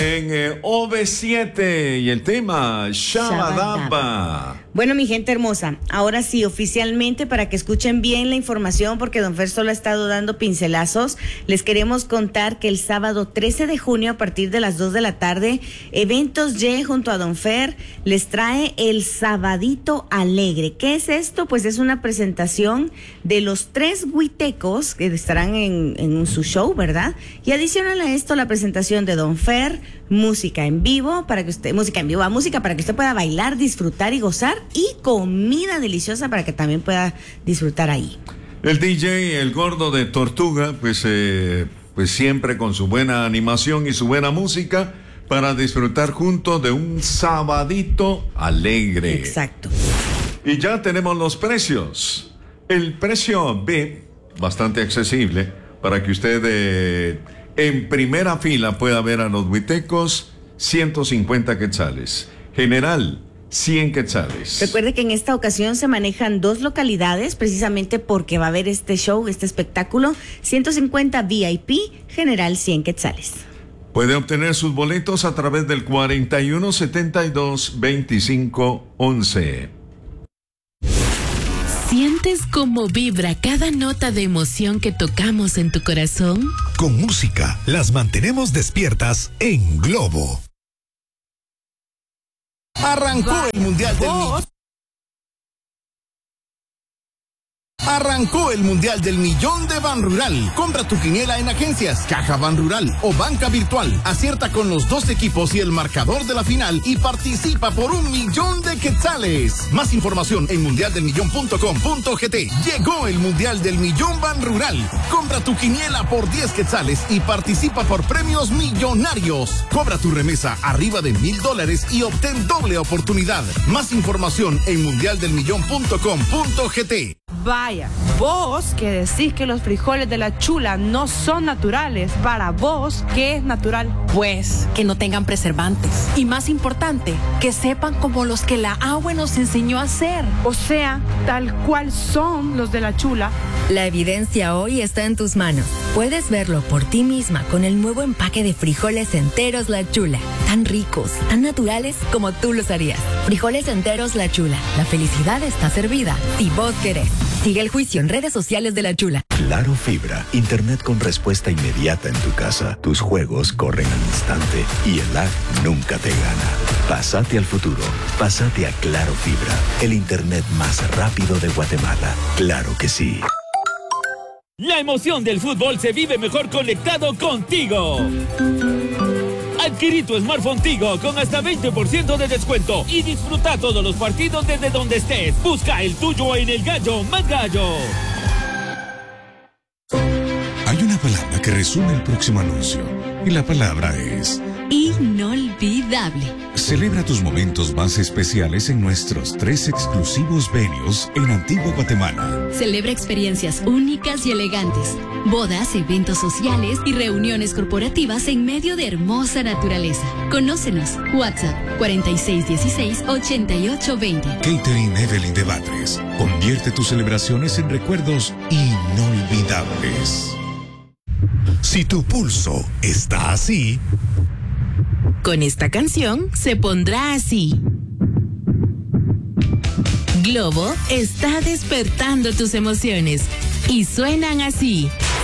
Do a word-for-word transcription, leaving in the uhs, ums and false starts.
En eh, O V siete y el tema Shabadaba. Bueno, mi gente hermosa, ahora sí, oficialmente, para que escuchen bien la información, porque don Fer solo ha estado dando pincelazos, les queremos contar que el sábado trece de junio, a partir de las dos de la tarde, Eventos Y junto a don Fer les trae el Sabadito Alegre. ¿Qué es esto? Pues es una presentación de los tres huitecos que estarán en, en su show, ¿verdad? Y adicional a esto, la presentación de don Fer, música en vivo, para que usted, música en vivo, a música para que usted pueda bailar, disfrutar y gozar, y comida deliciosa para que también pueda disfrutar ahí. El D J, el gordo de Tortuga, pues, eh, pues siempre con su buena animación y su buena música para disfrutar junto de un Sabadito Alegre. Exacto. Y ya tenemos los precios. El precio B, bastante accesible, para que usted eh, en primera fila pueda ver a los huitecos, ciento cincuenta quetzales. General, cien quetzales. Recuerde que en esta ocasión se manejan dos localidades, precisamente porque va a haber este show, este espectáculo. ciento cincuenta V I P, general cien quetzales. Puede obtener sus boletos a través del cuarenta y uno setenta y dos veinticinco once. ¿Sientes cómo vibra cada nota de emoción que tocamos en tu corazón? Con música las mantenemos despiertas en Globo. Arrancó el Mundial del Millón. Arrancó el Mundial del Millón de Banrural. Compra tu quiniela en agencias, Caja Banrural o Banca Virtual. Acierta con los dos equipos y el marcador de la final y participa por un millón de quetzales. Más información en mundial del millón punto com punto gt. Llegó el Mundial del Millón Banrural. Compra tu quiniela por diez quetzales y participa por premios millonarios. Cobra tu remesa arriba de mil dólares y obtén doble oportunidad. Más información en mundial del millón punto com punto gt. Vaya, vos que decís que los frijoles de la chula no son naturales, para vos, ¿qué es natural? Pues, que no tengan preservantes. Y más importante, que sepan como los que la agua nos enseñó a hacer. O sea, tal cual son los de la chula. La evidencia hoy está en tus manos. Puedes verlo por ti misma con el nuevo empaque de frijoles enteros La Chula. Tan ricos, tan naturales como tú los harías. Frijoles enteros La Chula. La felicidad está servida si vos querés. Sigue el juicio en redes sociales de La Chula. Claro Fibra, internet con respuesta inmediata en tu casa. Tus juegos corren al instante y el lag nunca te gana. Pásate al futuro. Pásate a Claro Fibra, el internet más rápido de Guatemala. Claro que sí. La emoción del fútbol se vive mejor conectado contigo. Adquirí tu smartphone Tigo con hasta veinte por ciento de descuento y disfruta todos los partidos desde donde estés. Busca el tuyo en El Gallo Más Gallo. Hay una palabra que resume el próximo anuncio y la palabra es inolvidable. Celebra tus momentos más especiales en nuestros tres exclusivos venues en Antigua Guatemala. Celebra experiencias únicas y elegantes, bodas, eventos sociales y reuniones corporativas en medio de hermosa naturaleza. Conócenos. WhatsApp cuarenta y seis dieciséis ochenta y ocho veinte. Catering Evelyn de Batres. Convierte tus celebraciones en recuerdos inolvidables. Si tu pulso está así, con esta canción se pondrá así. Globo está despertando tus emociones y suenan así.